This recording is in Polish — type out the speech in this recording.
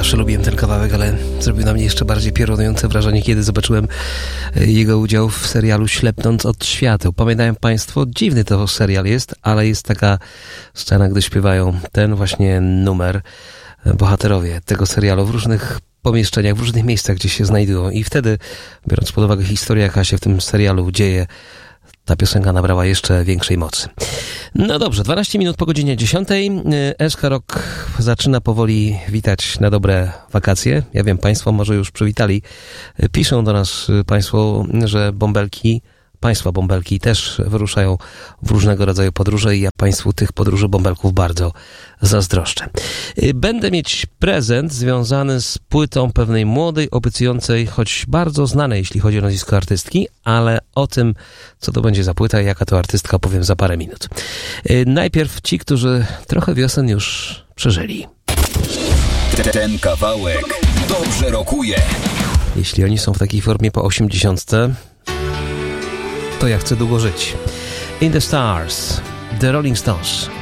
Zawsze lubiłem ten kawałek, ale zrobił na mnie jeszcze bardziej piorunujące wrażenie, kiedy zobaczyłem jego udział w serialu Ślepnąc od świateł. Pamiętają Państwo? Dziwny to serial jest, ale jest taka scena, gdy śpiewają ten właśnie numer bohaterowie tego serialu w różnych pomieszczeniach, w różnych miejscach, gdzie się znajdują. I wtedy, biorąc pod uwagę historię, jaka się w tym serialu dzieje, ta piosenka nabrała jeszcze większej mocy. No dobrze, 12 minut po godzinie 10. SK Rock zaczyna powoli witać na dobre wakacje. Ja wiem, Państwo może już przywitali. Piszą do nas Państwo, że Państwa bąbelki też wyruszają w różnego rodzaju podróże i ja Państwu tych podróży bąbelków bardzo zazdroszczę. Będę mieć prezent związany z płytą pewnej młodej, obiecującej, choć bardzo znanej, jeśli chodzi o nazwisko artystki, ale o tym, co to będzie za płyta i jaka to artystka, powiem za parę minut. Najpierw ci, którzy trochę wiosen już przeżyli. Ten kawałek dobrze rokuje. Jeśli oni są w takiej formie po 80, to ja chcę długo żyć. In the Stars, The Rolling Stones.